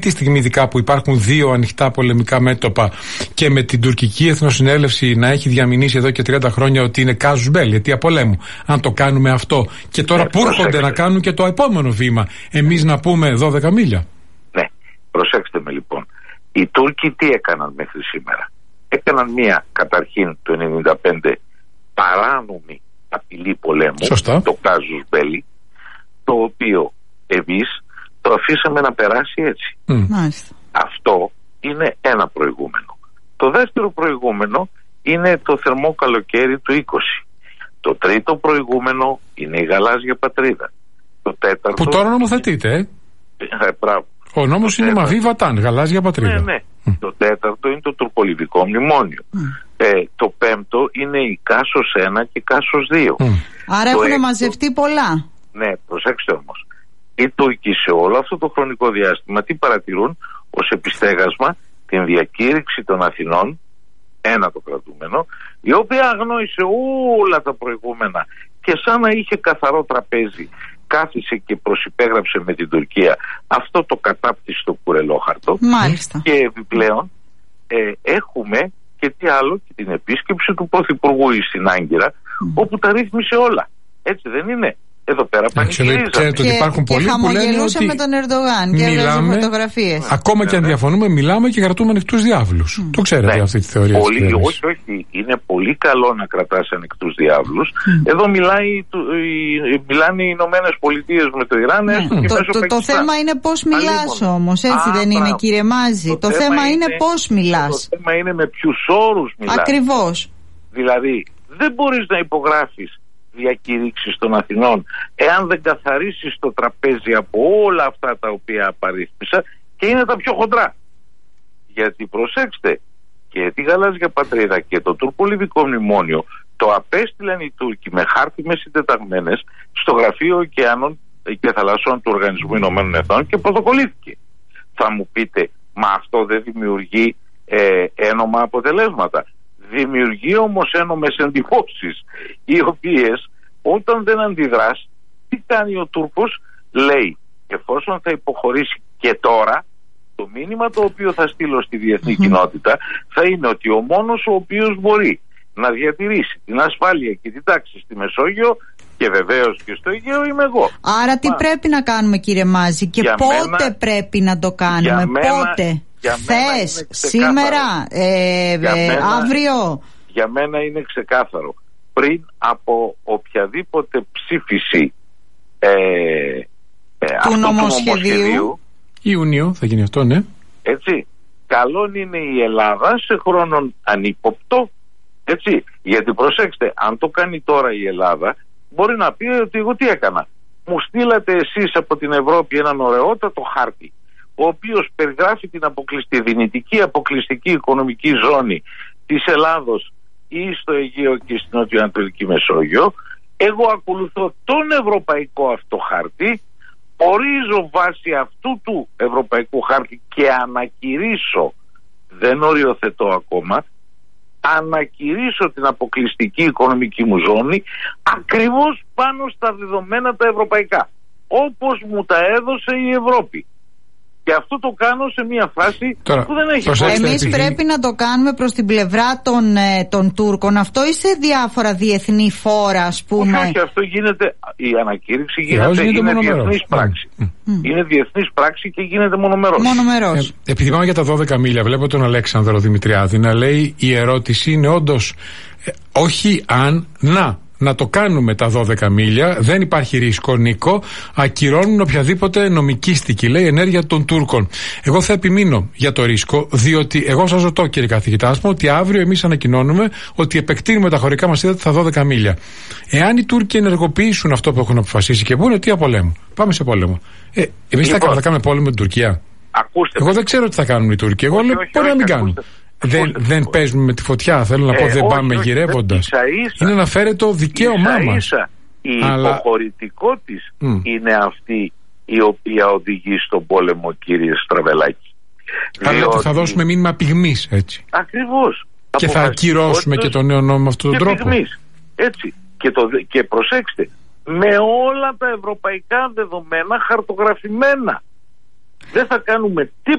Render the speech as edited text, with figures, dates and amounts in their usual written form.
Τη στιγμή ειδικά που υπάρχουν δύο ανοιχτά πολεμικά μέτωπα και με την τουρκική εθνοσυνέλευση να έχει διαμηνήσει εδώ και 30 χρόνια ότι είναι casus belli, αιτία πολέμου. Αν το κάνουμε αυτό και τώρα που έρχονται να κάνουν και το επόμενο βήμα, εμείς να πούμε 12 μίλια. Ναι, προσέξτε με λοιπόν. Οι Τούρκοι τι έκαναν μέχρι σήμερα? Έκαναν μία καταρχήν το 1995 παράνομη απειλή πολέμου, σωστά, το casus belli, το οποίο εμείς το αφήσαμε να περάσει έτσι. Αυτό είναι ένα προηγούμενο. Το δεύτερο προηγούμενο είναι το θερμό καλοκαίρι του 20. Το τρίτο προηγούμενο είναι η γαλάζια πατρίδα. Το τέταρτο... Που τώρα νομοθετείται, Μπράβο. Ο νόμος είναι Μαβί Βατάν, γαλάζια πατρίδα. Ναι. Το τέταρτο είναι το τουρκολιβικό μνημόνιο. Το πέμπτο είναι η Κάσος 1 και Κάσος 2. Άρα έχουν μαζευτεί πολλά. Ναι, προσέξτε όμως. Οι Τούρκοι σε όλο αυτό το χρονικό διάστημα τι παρατηρούν ως επιστέγασμα? Την διακήρυξη των Αθηνών, ένα το κρατούμενο, η οποία αγνόησε όλα τα προηγούμενα και σαν να είχε καθαρό τραπέζι κάθισε και προσυπέγραψε με την Τουρκία αυτό το κατάπτυστο κουρελόχαρτο. Μάλιστα. Και επιπλέον έχουμε και τι άλλο, και την επίσκεψη του Πρωθυπουργού στην Άγκυρα, όπου τα ρύθμισε όλα. Έτσι δεν είναι? Εδώ πέρα πανηγυρίζαμε. Ξέρετε ότι υπάρχουν πολλοί που λένε ότι με τον Ερντογάν και έβγαζε φωτογραφίες. Ακόμα και αν διαφωνούμε, μιλάμε και κρατούμε ανοιχτούς διάβλους. Το ξέρετε αυτή τη θεωρία? Όχι. Είναι πολύ καλό να κρατάς ανοιχτούς διάβλους. Εδώ μιλάνε οι Ηνωμένες Πολιτείες με το Ιράν. Το θέμα είναι πώς μιλάς όμως. Έτσι δεν είναι, κύριε Μάζη? Το θέμα είναι πώς μιλάς. Το θέμα είναι με ποιους όρους μιλάς. Ακριβώς. Δηλαδή δεν μπορείς να υπογράφεις διακήρυξεις των Αθηνών εάν δεν καθαρίσεις το τραπέζι από όλα αυτά τα οποία απαρίθμησα, και είναι τα πιο χοντρά. Γιατί προσέξτε, και τη γαλάζια πατρίδα και το τουρκολιβικό μνημόνιο το απέστειλαν οι Τούρκοι με χάρτιμες συντεταγμένες στο Γραφείο Ωκεάνων και Θαλασσών του Οργανισμού Ηνωμένων Εθνών και πρωτοκολλήθηκε. Θα μου πείτε, μα αυτό δεν δημιουργεί ένομα αποτελέσματα? Δημιουργεί όμως ένομες εντυπώσεις, οι οποίες όταν δεν αντιδράς, τι κάνει ο Τούρκος? Λέει, εφόσον θα υποχωρήσει και τώρα, το μήνυμα το οποίο θα στείλω στη διεθνή κοινότητα θα είναι ότι ο μόνος ο οποίος μπορεί να διατηρήσει την ασφάλεια και την τάξη στη Μεσόγειο και βεβαίως και στο Αιγαίο είμαι εγώ. Άρα τι πρέπει να κάνουμε, κύριε Μάζη, και πότε πρέπει να το κάνουμε? Πότε? Χθες, σήμερα, αύριο? Για μένα είναι ξεκάθαρο. Πριν από οποιαδήποτε ψήφιση του νομοσχεδίου, Ιούνιο θα γίνει αυτό, ναι. Έτσι, καλόν είναι η Ελλάδα σε χρόνον ανύποπτο, έτσι, γιατί προσέξτε, αν το κάνει τώρα η Ελλάδα μπορεί να πει ότι εγώ τι έκανα? Μου στείλατε εσείς από την Ευρώπη έναν ωραιότατο χάρτη, ο οποίος περιγράφει τη δυνητική αποκλειστική οικονομική ζώνη της Ελλάδος ή στο Αιγαίο και στην Νοτιοανατολική Μεσόγειο. Εγώ ακολουθώ τον ευρωπαϊκό αυτό χάρτη, ορίζω βάσει αυτού του ευρωπαϊκού χάρτη και ανακηρύσω, δεν οριοθετώ ακόμα, ανακηρύσω την αποκλειστική οικονομική μου ζώνη ακριβώς πάνω στα δεδομένα τα ευρωπαϊκά, όπως μου τα έδωσε η Ευρώπη. Και αυτό το κάνω σε μια φάση που δεν έχει. Εμείς πρέπει να το κάνουμε προς την πλευρά των Τούρκων αυτό ή σε διάφορα διεθνή φόρα, ας πούμε? Όχι, αυτό γίνεται, η ανακήρυξη είναι διεθνής πράξη. Είναι διεθνής πράξη και γίνεται μονομερός. Επειδή πάμε για τα 12 μίλια, βλέπω τον Αλέξανδρο Δημητριάδη να λέει, η ερώτηση είναι όντως όχι αν, να το κάνουμε τα 12 μίλια, δεν υπάρχει ρίσκο, Νίκο, ακυρώνουν οποιαδήποτε νομικίστικη, λέει, ενέργεια των Τούρκων. Εγώ θα επιμείνω για το ρίσκο, διότι εγώ σας ρωτώ, κύριε καθηγητάς μου, ότι αύριο εμείς ανακοινώνουμε ότι επεκτείνουμε τα χωρικά μας ύδατα στα 12 μίλια. Εάν οι Τούρκοι ενεργοποιήσουν αυτό που έχουν αποφασίσει και πούνε ότι πολέμου, πάμε σε πόλεμο. Εμείς θα κάνουμε πόλεμο με την Τουρκία? Εγώ δεν ξέρω τι θα κάνουν οι Τούρκοι. Εγώ λέω μπορεί να μην κάνουν. Δεν παίζουμε με τη φωτιά, θέλω να πω, δεν πάμε γυρεύοντας. Είναι να φέρει το δικαίωμά μας. Η υποχωρητικό της είναι αυτή η οποία οδηγεί στον πόλεμο, κύριε Στραβελάκη. Θα δώσουμε μήνυμα πυγμής, έτσι. Ακριβώς. Και θα ακυρώσουμε και το νέο νόμο με αυτόν τον τρόπο. Έτσι. Και προσέξτε, με όλα τα ευρωπαϊκά δεδομένα χαρτογραφημένα. Δεν θα κάνουμε τίποτα.